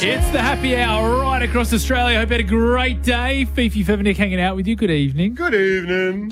It's the happy hour right across Australia. Hope you had a great day. Fifi Fevernick hanging out with you. Good evening. Good evening.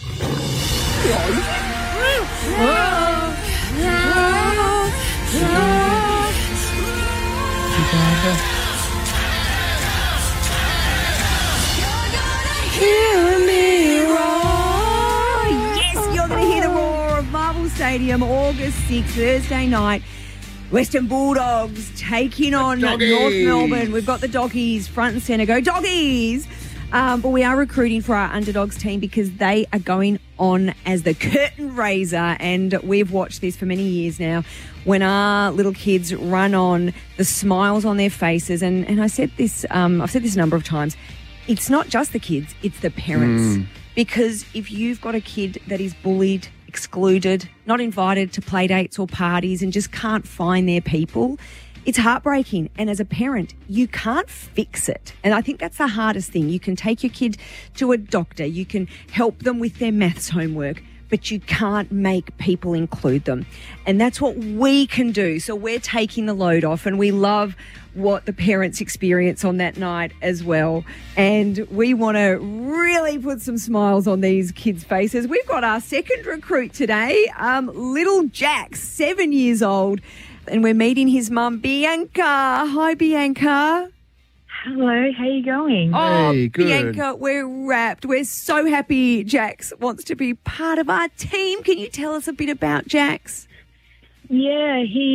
Hear me roar. Yes, you're going to hear the roar of Marvel Stadium, August 6th, Thursday night. Western Bulldogs taking on North Melbourne. We've got the doggies front and centre. Go doggies! But we are recruiting for our underdogs team because they are going on as the curtain raiser, and we've watched this for many years now. When our little kids run on, the smiles on their faces, and I said this, I've said this a number of times. It's not just the kids; it's the parents. Because if you've got a kid that is bullied, excluded, not invited to play dates or parties, and just can't find their people, it's heartbreaking. And as a parent, you can't fix it. And I think that's the hardest thing. You can take your kid to a doctor, you can help them with their maths homework, but you can't make people include them. And that's what we can do. So we're taking the load off, and we love what the parents experience on that night as well. And we want to really put some smiles on these kids' faces. We've got our second recruit today, little Jack, 7 years old, and we're meeting his mum, Bianca. Hi, Bianca. Hello, how you going? Oh, Hey, good. Bianca, we're wrapped. We're so happy Jax wants to be part of our team. Can you tell us a bit about Jax? Yeah, he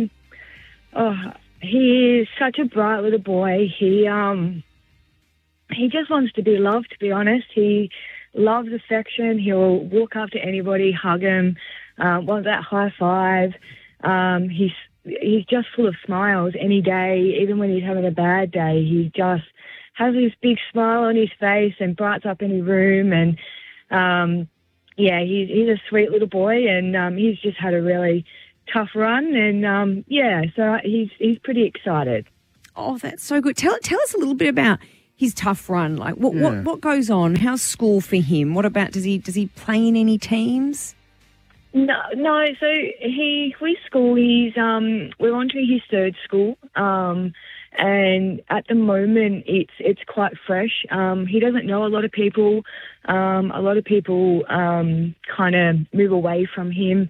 is such a bright little boy. He just wants to be loved, to be honest. He loves affection. He'll walk up to anybody, hug him, want that high five. He's just full of smiles any day. Even when he's having a bad day, he just has this big smile on his face and brights up any room. And he's a sweet little boy, and he's just had a really tough run. And so he's pretty excited. Oh, that's so good. Tell us a little bit about his tough run. Like what goes on? How's school for him? What about does he play in any teams? No. So with school, we're on to his third school, and at the moment it's quite fresh. He doesn't know a lot of people. A lot of people kind of move away from him.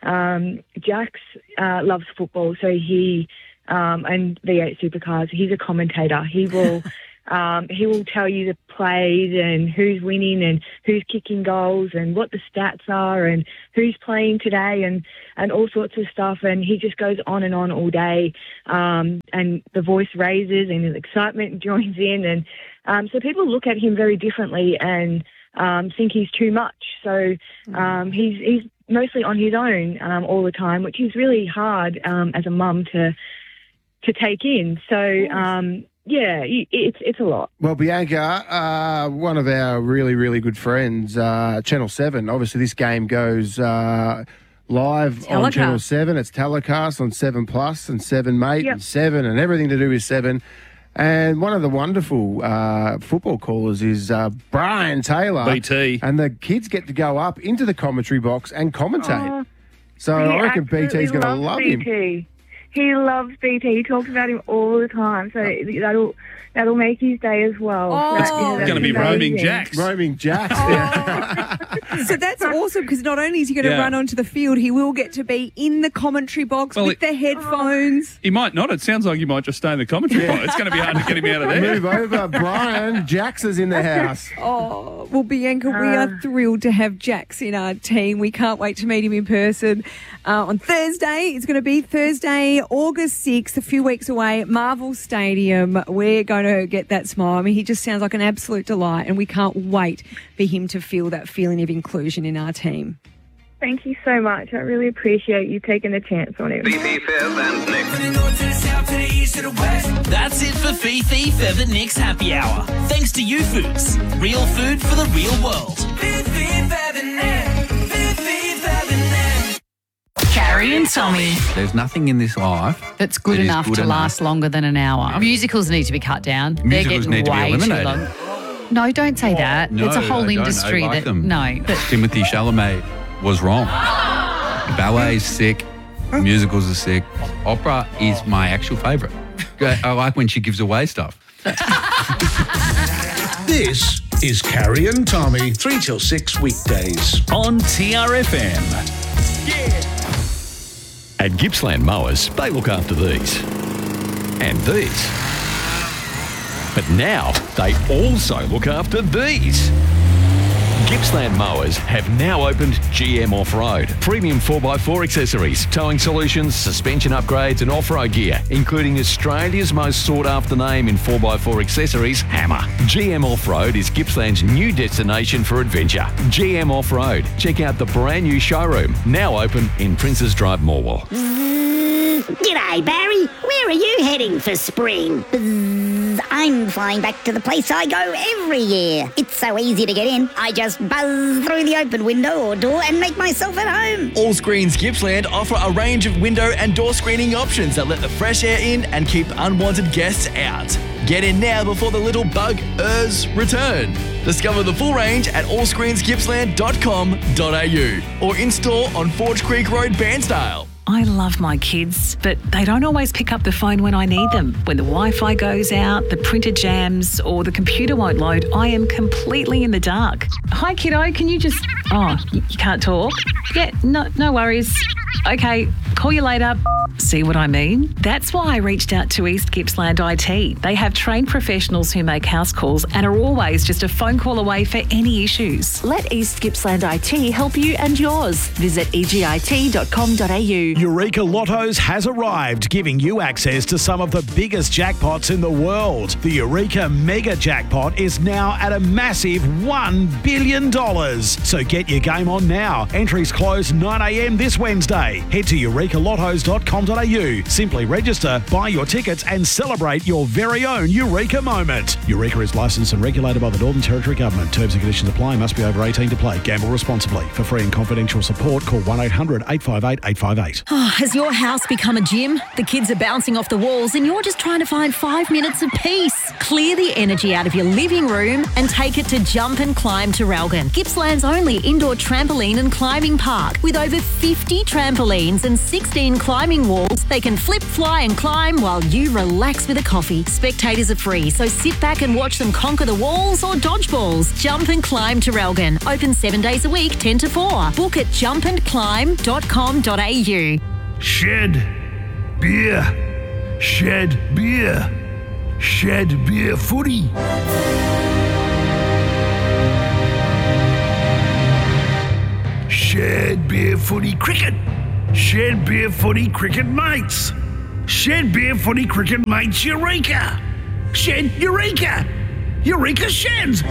Jax loves football, so he and V8 Supercars. He's a commentator. He will tell you the plays and who's winning and who's kicking goals and what the stats are and who's playing today and all sorts of stuff. And he just goes on and on all day. And the voice raises and the excitement joins in. And so people look at him very differently and think he's too much. So he's mostly on his own all the time, which is really hard as a mum to take in. So it's a lot. Well, Bianca, one of our really, really good friends, Channel 7, obviously this game goes live on Channel 7. It's telecast on 7 Plus and 7 Mate and 7 and everything to do with 7. And one of the wonderful football callers is Brian Taylor. BT. And the kids get to go up into the commentary box and commentate. So I reckon BT's going to love him. He loves BT. He talks about him all the time. So that'll make his day as well. It's going to be roaming Jax. Roaming Jax. So that's awesome because not only is he going to run onto the field, he will get to be in the commentary box with the headphones. He might not. It sounds like he might just stay in the commentary box. It's going to be hard to get him out of there. Move over, Brian. Jax is in the house. Oh, well, Bianca, we are thrilled to have Jax in our team. We can't wait to meet him in person on Thursday. It's going to be Thursday, August 6th, a few weeks away, Marvel Stadium. We're going to get that smile. I mean, he just sounds like an absolute delight, and we can't wait for him to feel that feeling of inclusion in our team. Thank you so much. I really appreciate you taking a chance on him. Fifi, Fev and Nick. That's it for Fifi, Fev and Nick's Happy Hour. Thanks to YouFoods. Real food for the real world. Fifi, Fev and Nick. Fifi, Fev and Nick. Carrie and Tommy. There's nothing in this life That's good that is enough good to enough. last longer than an hour. Musicals need to be cut down. Musicals They're need to be getting way too eliminated. long. No, don't say that. No, it's a whole I don't. industry I like that them. no. But Timothy Chalamet was wrong. Ballet is sick. Musicals are sick. Opera is my actual favourite. I like when she gives away stuff. This is Carrie and Tommy, 3 till 6 weekdays. On TRFM. At Gippsland Mowers, they look after these. And these. But now, they also look after these. Gippsland Mowers have now opened GM Off-Road. Premium 4x4 accessories, towing solutions, suspension upgrades and off-road gear, including Australia's most sought-after name in 4x4 accessories, Hammer. GM Off-Road is Gippsland's new destination for adventure. GM Off-Road. Check out the brand new showroom, now open in Princes Drive, Morwell. G'day, Barry. Where are you heading for spring? I'm flying back to the place I go every year. It's so easy to get in. I just buzz through the open window or door and make myself at home. All Screens Gippsland offer a range of window and door screening options that let the fresh air in and keep unwanted guests out. Get in now before the little bug-ers return. Discover the full range at allscreensgippsland.com.au or in store on Forge Creek Road, Bairnsdale. I love my kids, but they don't always pick up the phone when I need them. When the Wi-Fi goes out, the printer jams, or the computer won't load, I am completely in the dark. Hi, kiddo, can you just... Oh, you can't talk? Yeah, no worries. Okay, call you later. See what I mean? That's why I reached out to East Gippsland IT. They have trained professionals who make house calls and are always just a phone call away for any issues. Let East Gippsland IT help you and yours. Visit egit.com.au. Eureka Lottos has arrived, giving you access to some of the biggest jackpots in the world. The Eureka Mega Jackpot is now at a massive $1 billion. So get your game on now. Entries close 9 a.m. this Wednesday. Head to eurekalottos.com.au. Simply register, buy your tickets and celebrate your very own Eureka moment. Eureka is licensed and regulated by the Northern Territory Government. Terms and conditions apply. Must be over 18 to play. Gamble responsibly. For free and confidential support, call 1-800-858-858. Has your house become a gym? The kids are bouncing off the walls and you're just trying to find 5 minutes of peace. Clear the energy out of your living room and take it to Jump and Climb Terralgan, Gippsland's only indoor trampoline and climbing park. With over 50 trampolines and 16 climbing walls, they can flip, fly and climb while you relax with a coffee. Spectators are free, so sit back and watch them conquer the walls or dodge balls. Jump and Climb Terralgan. Open 7 days a week, 10 to 4. Book at jumpandclimb.com.au. Shed beer. Shed beer. Shed beer footy. Shed beer footy cricket. Shed beer footy cricket mates. Shed beer footy cricket mates Eureka. Shed Eureka. Eureka Sheds.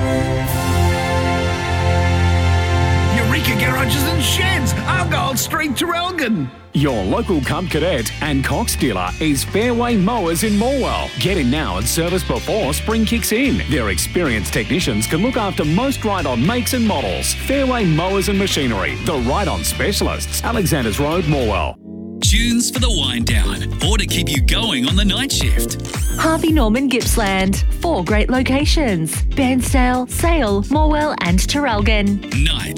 Eureka Garages and Sheds. Argyle Street, Terralgan. Your local Cub Cadet and Cox dealer is Fairway Mowers in Morwell. Get in now and service before spring kicks in. Their experienced technicians can look after most ride-on makes and models. Fairway Mowers and Machinery, the ride-on specialists. Alexanders Road, Morwell. Tunes for the wind down or to keep you going on the night shift. Harvey Norman Gippsland. 4 great locations: Bairnsdale, Sale, Morwell and Terralgan. Night